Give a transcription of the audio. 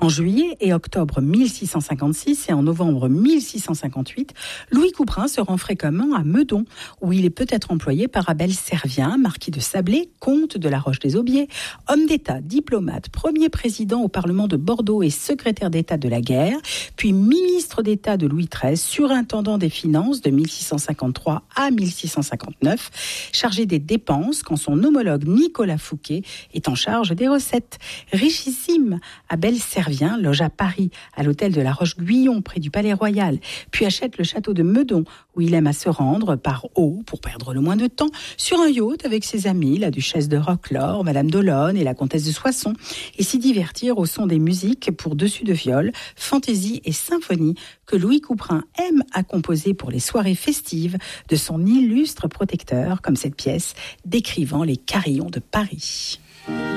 En juillet et octobre 1656 et en novembre 1658, Louis Couperin se rend fréquemment à Meudon, où il est peut-être employé par Abel Servien, marquis de Sablé, comte de la Roche-des-Aubiers, homme d'État, diplomate, premier président au Parlement de Bordeaux et secrétaire d'État de la guerre, puis ministre d'État de Louis XIII, surintendant des finances de 1653 à 1659, chargé des dépenses quand son homologue Nicolas Fouquet est en charge des recettes. Richissime, Abel Servien loge à Paris, à l'hôtel de la Roche-Guyon, près du Palais Royal, puis achète le château de Meudon, où il aime à se rendre par eau, pour perdre le moins de temps, sur un yacht avec ses amis, la duchesse de Roquelaure, Madame d'Olonne et la comtesse de Soissons, et s'y divertir au son des musiques pour dessus de viol, fantaisie et symphonie que Louis Couperin aime à composer pour les soirées festives de son illustre protecteur, comme cette pièce décrivant les carillons de Paris.